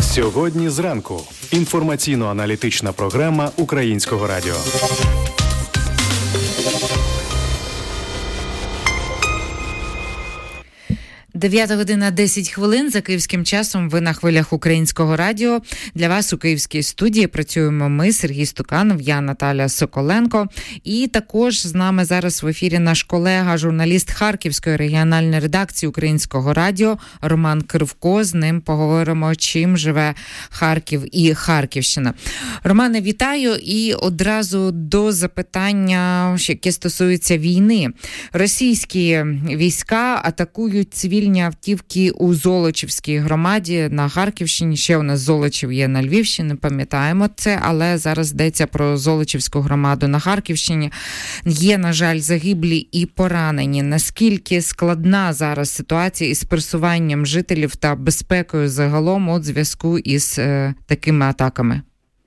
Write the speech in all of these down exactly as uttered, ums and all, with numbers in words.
Сьогодні зранку. Інформаційно-аналітична програма Українського радіо. дев'ята година десять хвилин за київським часом. Ви на хвилях Українського радіо. Для вас у київській студії працюємо ми, Сергій Стуканов, я Наталя Соколенко. І також з нами зараз в ефірі наш колега, журналіст Харківської регіональної редакції Українського радіо Роман Кривко. З ним поговоримо, чим живе Харків і Харківщина. Романе, вітаю. І одразу до запитання, яке стосується війни. Російські війська атакують цивільні автівки у Золочівській громаді на Харківщині. Ще у нас Золочів є на Львівщині, пам'ятаємо це, але зараз йдеться про Золочівську громаду на Харківщині. Є, на жаль, загиблі і поранені. Наскільки складна зараз ситуація із пересуванням жителів та безпекою загалом у зв'язку із е, такими атаками?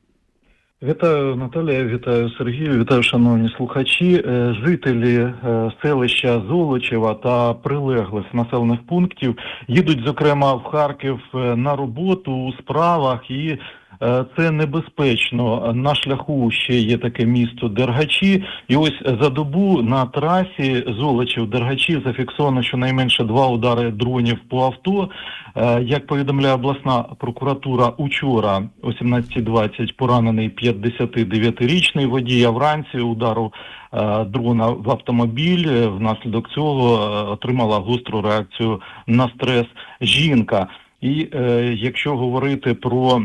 Вітаю, Наталія, вітаю, Сергію, вітаю, шановні слухачі. Жителі селища Золочева та прилеглих населених пунктів їдуть, зокрема, в Харків на роботу у справах, і це небезпечно. На шляху ще є таке місто Дергачі, і ось за добу на трасі Золочів-Дергачі зафіксовано щонайменше два удари дронів по авто. Як повідомляє обласна прокуратура, учора о сімнадцятій двадцять поранений п'ятдесятидев'ятирічний водій, а вранці удару дрона в автомобіль. Внаслідок цього отримала гостру реакцію на стрес жінка. І е, якщо говорити про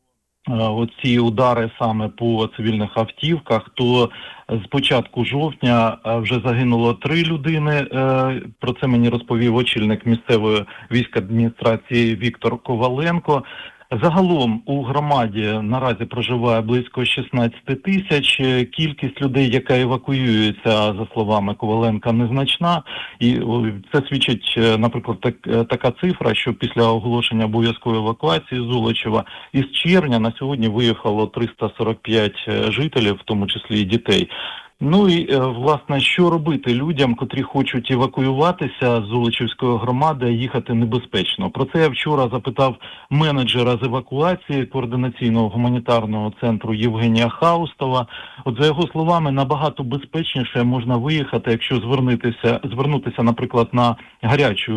оці удари саме по цивільних автівках, то з початку жовтня вже загинуло три людини. Про це мені розповів очільник місцевої військадміністрації Віктор Коваленко. Загалом у громаді наразі проживає близько шістнадцять тисяч. Кількість людей, яка евакуюється, за словами Коваленка, незначна. І це свідчить, наприклад, так, така цифра, що після оголошення обов'язкової евакуації Золочева із червня на сьогодні виїхало триста сорок п'ять жителів, в тому числі і дітей. Ну і, власне, що робити людям, котрі хочуть евакуюватися з Золочівської громади, а їхати небезпечно? Про це я вчора запитав менеджера з евакуації координаційного гуманітарного центру Євгенія Хаустова. От за його словами, набагато безпечніше можна виїхати, якщо звернутися, звернутися, наприклад, на гарячу